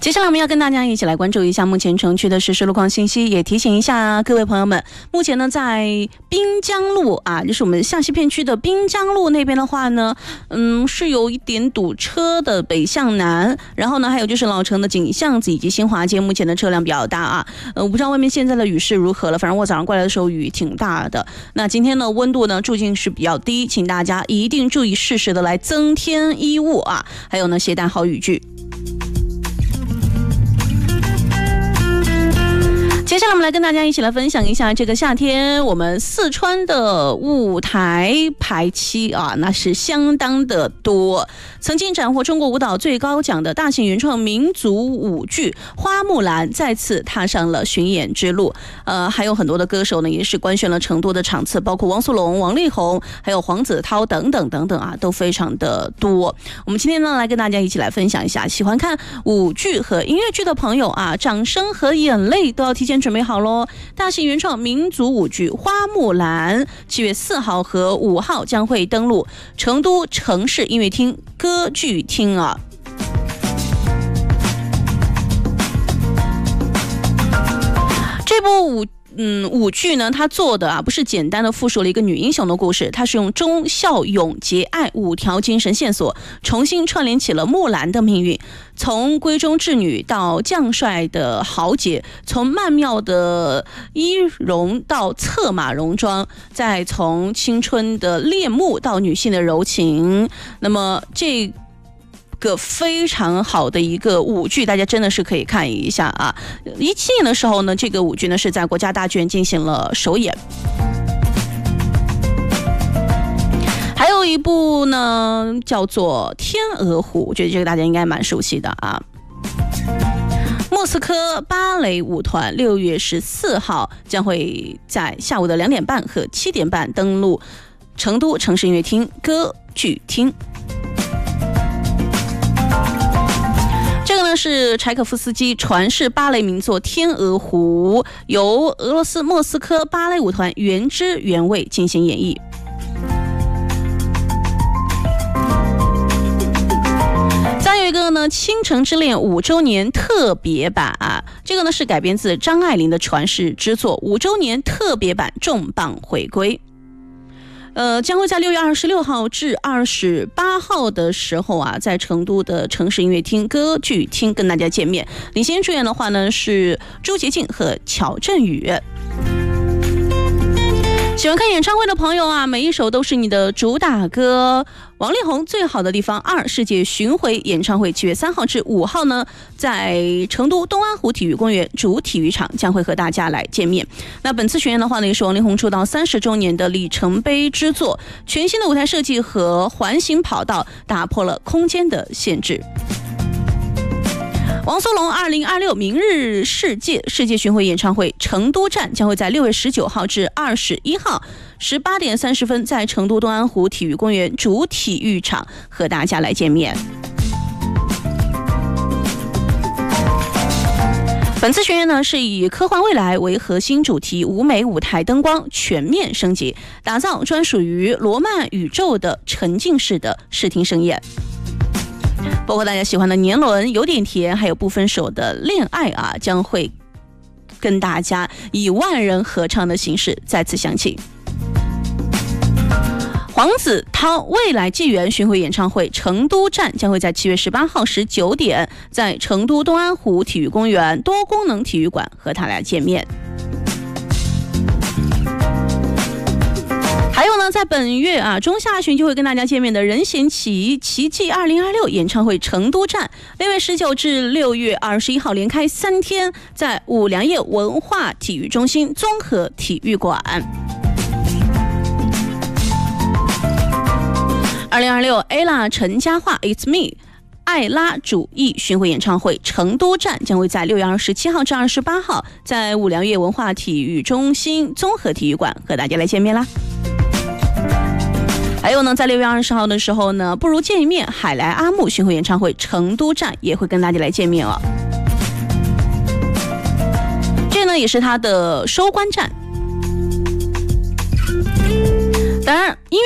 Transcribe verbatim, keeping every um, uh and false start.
接下来我们要跟大家一起来关注一下目前城区的实时路况信息，也提醒一下各位朋友们，目前呢在滨江路啊，就是我们下西片区的滨江路那边的话呢，嗯，是有一点堵车的，北向南，然后呢还有就是老城的锦巷子以及新华街，目前的车辆比较大啊。呃，我不知道外面现在的雨势如何了，反正我早上过来的时候雨挺大的。那今天呢温度呢注定是比较低，请大家一定注意适时的来增添衣物啊，还有呢携带好雨具。接下来我们来跟大家一起来分享一下这个夏天我们四川的舞台排期啊，那是相当的多。曾经斩获中国舞蹈最高奖的大型原创民族舞剧《花木兰》再次踏上了巡演之路。呃，还有很多的歌手呢也是官宣了成都的场次，包括汪苏泷、王力宏，还有黄子韬等等等等啊，都非常的多。我们今天呢来跟大家一起来分享一下，喜欢看舞剧和音乐剧的朋友啊，掌声和眼泪都要提前准备好咯。大型原创民族舞剧《花木兰》七月四号和五号将会登陆成都城市音乐厅歌剧厅啊。这部舞嗯，舞剧呢，它做的啊不是简单的复述了一个女英雄的故事，它是用忠孝勇节爱五条精神线索，重新串联起了木兰的命运，从闺中稚女到将帅的豪杰，从曼妙的衣容到策马戎装，再从青春的恋慕到女性的柔情。那么这个非常好的一个舞剧，大家真的是可以看一下啊！一七年的时候呢，这个舞剧呢是在国家大剧院进行了首演。还有一部呢叫做《天鹅湖》，我觉得这个大家应该蛮熟悉的啊。莫斯科芭蕾舞团六月十四号将会在下午的两点半和七点半登陆成都城市音乐厅歌剧厅。这个呢是柴可夫斯基传世芭蕾名作《天鹅湖》，由俄罗斯莫斯科芭蕾舞团原汁原味进行演绎。再有一个呢，《倾城之恋》五周年特别版啊，这个呢是改编自张爱玲的传世之作，五周年特别版重磅回归。呃，将会在六月二十六号至二十八号的时候啊，在成都的城市音乐厅歌剧厅跟大家见面。领衔主演的话呢是朱洁静和乔振宇。喜欢看演唱会的朋友啊，每一首都是你的主打歌。王力宏《最好的地方二》世界巡回演唱会七月三号至五号呢，在成都东安湖体育公园主体育场将会和大家来见面。那本次巡演的话呢，也是王力宏出道三十周年的里程碑之作，全新的舞台设计和环形跑道打破了空间的限制。王苏泷二零二六明日世界世界巡回演唱会成都站将会在六月十九号至二十一号十八点三十分在成都东安湖体育公园主体育场和大家来见面。本次巡演呢是以科幻未来为核心主题，舞美舞台灯光全面升级，打造专属于罗曼宇宙的沉浸式的视听盛宴。包括大家喜欢的年轮、有点甜，还有不分手的恋爱啊，将会跟大家以万人合唱的形式再次响起。黄子韬未来纪元巡回演唱会成都站将会在七月十八号十九点在成都东安湖体育公园多功能体育馆和他俩见面。还有呢，在本月啊中下旬就会跟大家见面的任贤齐奇迹二零二六演唱会成都站，六月十九至六月二十一号连开三天，在五粮液文化体育中心综合体育馆。二零二六 ella 陈嘉桦 It's Me 艾拉主义巡回演唱会成都站将会在六月二十七号至二十八号在五粮液文化体育中心综合体育馆和大家来见面啦。还有呢，在六月二十号的时候呢，不如见一面海来阿木巡回演唱会成都站也会跟大家来见面了。这呢也是他的收官站。当然，音乐